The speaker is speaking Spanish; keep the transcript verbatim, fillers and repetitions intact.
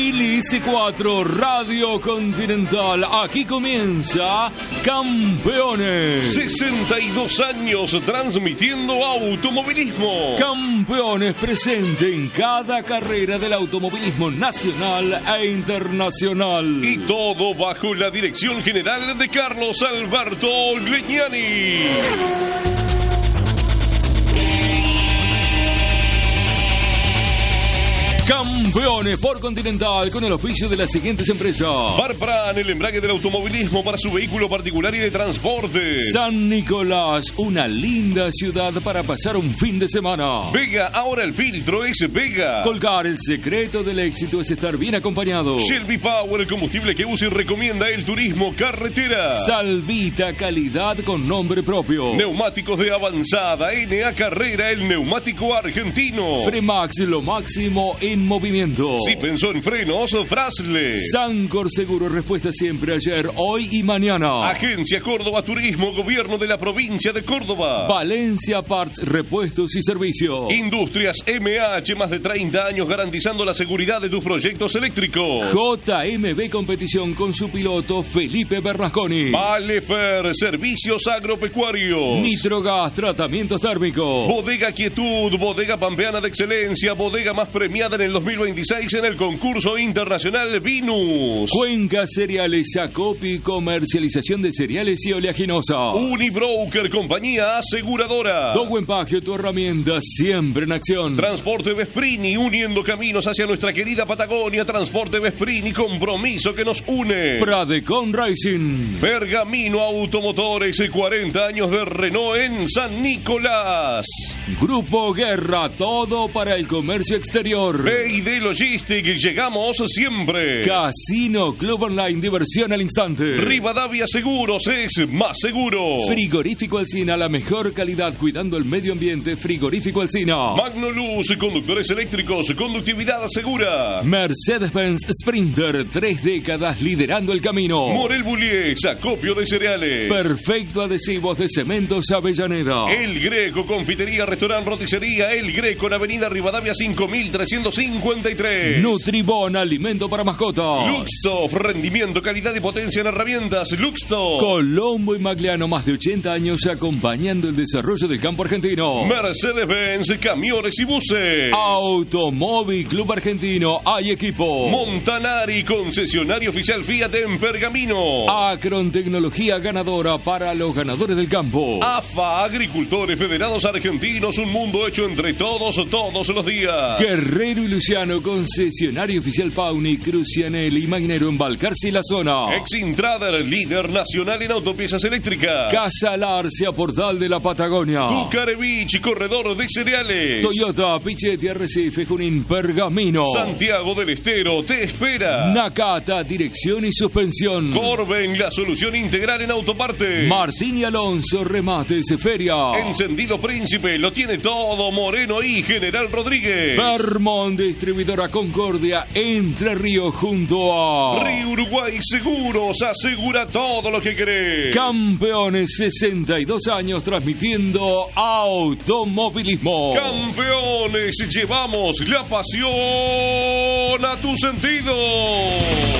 C cuatro Radio Continental, aquí comienza Campeones. sesenta y dos años transmitiendo automovilismo. Campeones presente en cada carrera del automovilismo nacional e internacional. Y todo bajo la dirección general de Carlos Alberto Legnani. Campeones por Continental con el oficio de las siguientes empresas: Barfran, el embrague del automovilismo para su vehículo particular y de transporte. San Nicolás, una linda ciudad para pasar un fin de semana. Vega, ahora el filtro es Vega. Colcar, el secreto del éxito es estar bien acompañado. Shelby Power, el combustible que usa y recomienda el turismo carretera. Salvita, calidad con nombre propio. Neumáticos de avanzada, N A Carrera, el neumático argentino. Fremax, lo máximo en movimiento. Si pensó en frenos, Frasle. Sancor Seguro, respuesta siempre, ayer, hoy y mañana. Agencia Córdoba Turismo, Gobierno de la Provincia de Córdoba. Valencia Parts, repuestos y servicios. Industrias M H, más de treinta años garantizando la seguridad de tus proyectos eléctricos. J M B Competición con su piloto Felipe Bernasconi. Valefer, servicios agropecuarios. Nitrogas, tratamientos térmicos. Bodega Quietud, bodega pampeana de excelencia, bodega más premiada en el dos mil veintiséis en el concurso internacional Vinus. Cuenca Cereales, Acopi, comercialización de cereales y oleaginosa. Unibroker, compañía aseguradora. Dowen Pagio, tu herramienta siempre en acción. Transporte Vesprini, uniendo caminos hacia nuestra querida Patagonia. Transporte Vesprini, compromiso que nos une. Pradecon Racing. Pergamino Automotores, cuarenta años de Renault en San Nicolás. Grupo Guerra, todo para el comercio exterior. B y D Logistic, llegamos siempre. Casino Club Online, diversión al instante. Rivadavia Seguros es más seguro. Frigorífico Alsina, la mejor calidad cuidando el medio ambiente. Frigorífico Alsina. Magnoluz, conductores eléctricos, conductividad segura. Mercedes-Benz Sprinter, tres décadas liderando el camino. Morel Bullies, acopio de cereales. Perfecto adhesivos de Cementos Avellaneda. El Greco, confitería, restaurante, roticería. El Greco en Avenida Rivadavia cinco mil trescientos cincuenta y tres. Nutribón, alimento para mascotas. Luxtof, rendimiento, calidad y potencia en herramientas. Luxtof. Colombo y Magliano, más de ochenta años acompañando el desarrollo del campo argentino. Mercedes-Benz, camiones y buses. Automóvil Club Argentino, hay equipo. Montanari, concesionario oficial Fiat en Pergamino. Acron, tecnología ganadora para los ganadores del campo. A F A, agricultores federados argentinos, un mundo hecho entre todos, todos los días. Guerrero y Luciano, concesionario oficial Pauni, Crucianelli y Magnero en Balcarce y la zona. Exintrader, líder nacional en autopiezas eléctricas. Casa Larcia, portal de la Patagonia. Cucarevich, corredor de cereales. Toyota, Pichetti, Arrecife, Junín, Pergamino. Santiago del Estero te espera. Nakata, dirección y suspensión. Corben, la solución integral en autopartes. Martín y Alonso, remates, feria. Encendido Príncipe, lo tiene todo Moreno y General Rodríguez. Vermont, distribuidora Concordia, Entre Ríos, junto a Río Uruguay Seguros, asegura todo lo que querés. Campeones, sesenta y dos años transmitiendo automovilismo. Campeones, llevamos la pasión a tu sentido.